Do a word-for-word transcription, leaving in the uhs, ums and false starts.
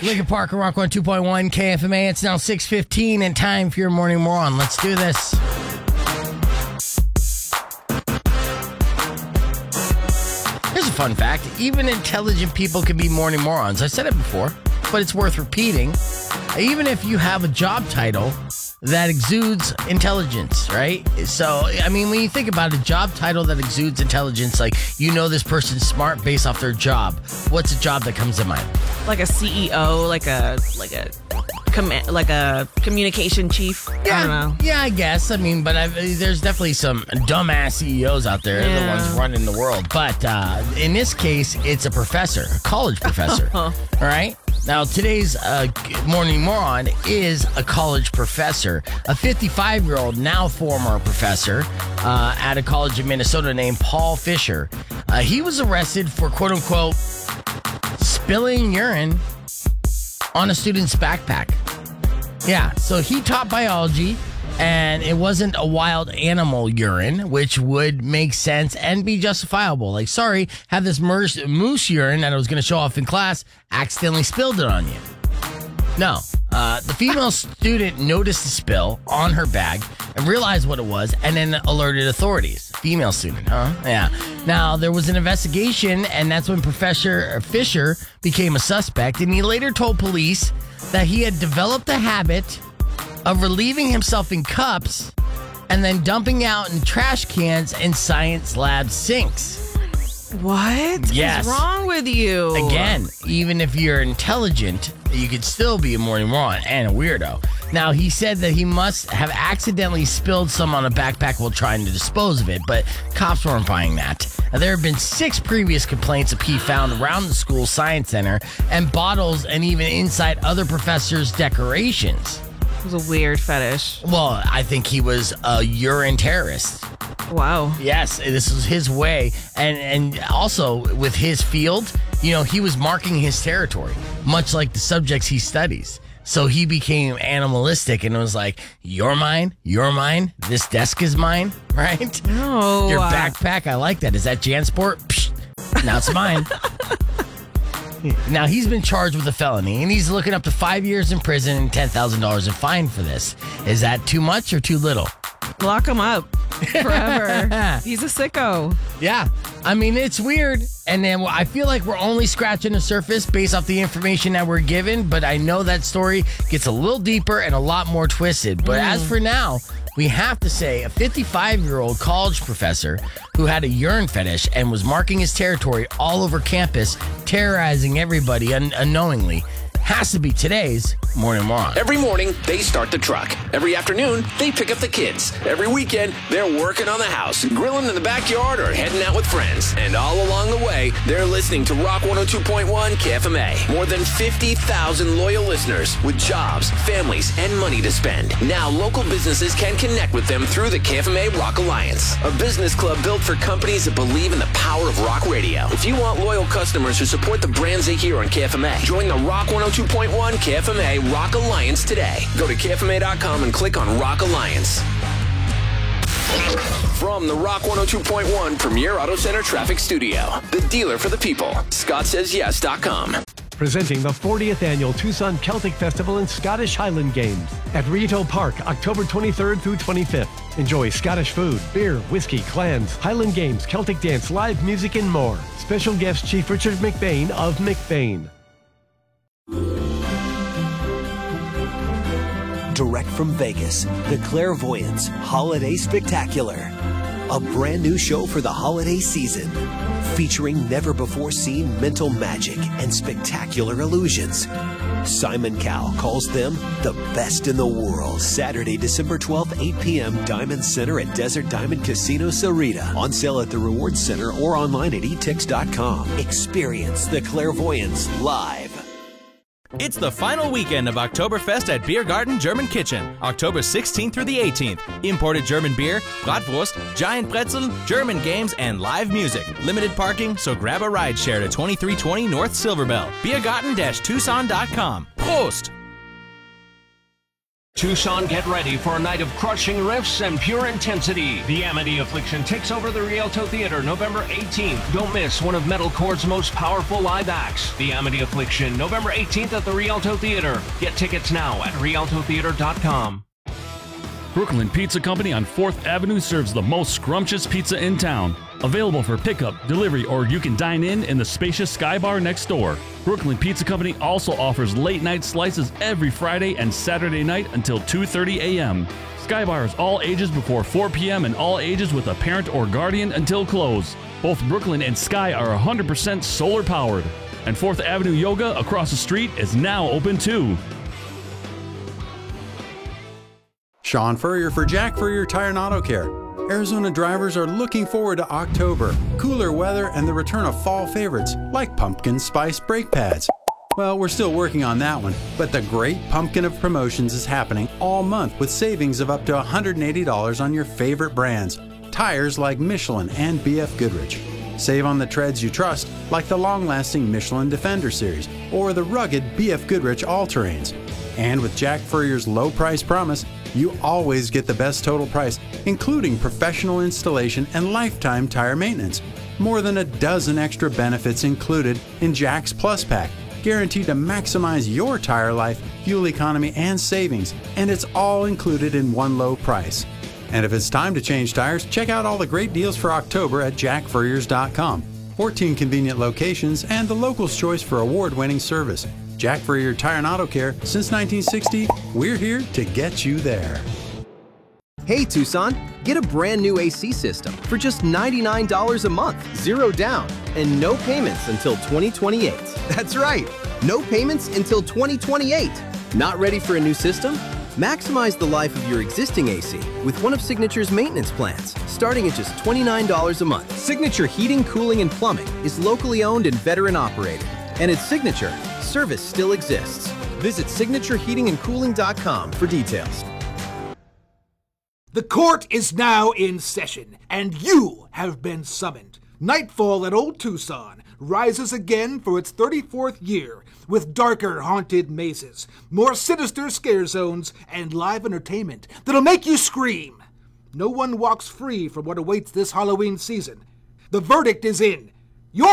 Lincoln Park, Rock one two point one K F M A. It's now six fifteen and time for your morning moron. Let's do this. Here's a fun fact. Even intelligent people can be morning morons. I said it before, but it's worth repeating. Even if you have a job title that exudes intelligence, right? So, I mean, when you think about a job title that exudes intelligence, like, you know this person's smart based off their job. What's a job that comes to mind? Like a C E O, like a like a com- like a communication chief. Yeah, I don't know. Yeah, I guess. I mean, but I've, there's definitely some dumbass C E Os out there, Yeah. the ones running the world. But uh, in this case, it's a professor, a college professor. All right? Now, today's uh, morning moron is a college professor, a fifty-five-year-old, now former professor uh, at a college in Minnesota named Paul Fisher. Uh, he was arrested for, quote-unquote, spilling urine on a student's backpack. Yeah, so he taught biology, and it wasn't a wild animal urine, which would make sense and be justifiable. Like, sorry, have this moose, moose urine that I was going to show off in class, accidentally spilled it on you. No. Uh, the female student noticed the spill on her bag and realized what it was and then alerted authorities. Female student, huh? Yeah. Now, there was an investigation, and that's when Professor Fisher became a suspect, and he later told police that he had developed a habit of relieving himself in cups and then dumping out in trash cans in science lab sinks. What Yes. is wrong with you? Again, even if you're intelligent, you could still be a morning moron and a weirdo. Now, he said that he must have accidentally spilled some on a backpack while trying to dispose of it, but cops weren't buying that. Now, there have been six previous complaints of pee found around the school science center and bottles and even inside other professors' decorations. It was a weird fetish. Well, I think he was a urine terrorist. Wow. Yes, this was his way. And and also with his field, you know, he was marking his territory, much like the subjects he studies. So he became animalistic and was like, you're mine, you're mine, this desk is mine, right? No. Your backpack, I like that. Is that JanSport? Psh, now it's mine. Now, he's been charged with a felony, and he's looking up to five years in prison and ten thousand dollars in fine for this. Is that too much or too little? Lock him up forever. He's a sicko. Yeah. I mean, it's weird. And then I feel like we're only scratching the surface based off the information that we're given, but I know that story gets a little deeper and a lot more twisted. But mm. as for now, we have to say a fifty-five-year-old college professor who had a urine fetish and was marking his territory all over campus, terrorizing everybody un- unknowingly, has to be today's morning moron. Every morning, they start the truck. Every afternoon, they pick up the kids. Every weekend, they're working on the house, grilling in the backyard, or heading out with friends. And all along the way, they're listening to Rock one oh two point one K F M A. More than fifty thousand loyal listeners with jobs, families, and money to spend. Now, local businesses can connect with them through the K F M A Rock Alliance, a business club built for companies that believe in the power of rock radio. If you want loyal customers who support the brands they hear on K F M A, join the Rock one oh two point one K F M A Rock Alliance today. Go to K F M A dot com and click on Rock Alliance. From the Rock one oh two point one Premier Auto Center Traffic Studio, the dealer for the people, Scott Says Yes dot com. Presenting the fortieth Annual Tucson Celtic Festival and Scottish Highland Games at Rito Park, October twenty-third through twenty-fifth. Enjoy Scottish food, beer, whiskey, clans, Highland Games, Celtic dance, live music, and more. Special guest Chief Richard McBain of McBain. Direct from Vegas, the Clairvoyance Holiday Spectacular. A brand new show for the holiday season, featuring never-before-seen mental magic and spectacular illusions. Simon Cowell calls them the best in the world. Saturday, December twelfth, eight p.m., Diamond Center at Desert Diamond Casino Sarita. On sale at the Rewards Center or online at e tix dot com. Experience the Clairvoyance live. It's the final weekend of Oktoberfest at Beer Garden German Kitchen, October sixteenth through the eighteenth. Imported German beer, Bratwurst, giant pretzel, German games, and live music. Limited parking, so grab a ride share to twenty-three twenty North Silverbell. Biergarten Tucson dot com. Prost! Tucson, get ready for a night of crushing riffs and pure intensity. The Amity Affliction takes over the Rialto Theater November eighteenth. Don't miss one of metalcore's most powerful live acts. The Amity Affliction, November eighteenth at the Rialto Theater. Get tickets now at rialto theater dot com. Brooklyn Pizza Company on fourth Avenue serves the most scrumptious pizza in town. Available for pickup, delivery, or you can dine in in the spacious Sky Bar next door. Brooklyn Pizza Company also offers late-night slices every Friday and Saturday night until two thirty a.m. Sky Bar is all ages before four p.m. and all ages with a parent or guardian until close. Both Brooklyn and Sky are one hundred percent solar-powered. And fourth Avenue Yoga across the street is now open too. Sean Furrier for Jack Furrier Tire and Auto Care. Arizona drivers are looking forward to October, cooler weather, and the return of fall favorites like pumpkin spice brake pads. Well, we're still working on that one, but the great pumpkin of promotions is happening all month with savings of up to one hundred eighty dollars on your favorite brands, tires like Michelin and B F Goodrich. Save on the treads you trust, like the long-lasting Michelin Defender series or the rugged B F Goodrich all-terrains. And with Jack Furrier's low price promise, you always get the best total price, including professional installation and lifetime tire maintenance. More than a dozen extra benefits included in Jack's Plus Pack, guaranteed to maximize your tire life, fuel economy, and savings, and it's all included in one low price. And if it's time to change tires, check out all the great deals for October at jack furriers dot com. fourteen convenient locations and the local's choice for award-winning service. Jack Furrier Tire and Auto Care, since nineteen sixty, we're here to get you there. Hey Tucson, get a brand new A C system for just ninety-nine dollars a month, zero down, and no payments until twenty twenty-eight. That's right, no payments until twenty twenty-eight. Not ready for a new system? Maximize the life of your existing A C with one of Signature's maintenance plans, starting at just twenty-nine dollars a month. Signature Heating, Cooling, and Plumbing is locally owned and veteran operated. And at Signature, service still exists. Visit signature heating and cooling dot com for details. The court is now in session, and you have been summoned. Nightfall at Old Tucson rises again for its thirty-fourth year with darker haunted mazes, more sinister scare zones, and live entertainment that'll make you scream. No one walks free from what awaits this Halloween season. The verdict is in.